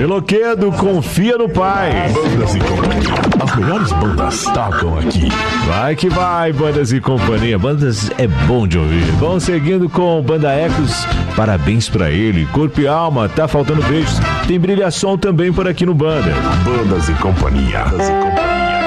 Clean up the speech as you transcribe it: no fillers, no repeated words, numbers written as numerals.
Meloquedo, confia no pai. Bandas e Companhia. As melhores bandas tocam aqui. Vai que vai, Bandas e Companhia. Bandas é bom de ouvir. Vamos seguindo com Banda Ecos. Parabéns pra ele. Corpo e alma, tá faltando beijos. Tem brilhação também por aqui no Banda. Bandas e Companhia. Bandas e Companhia.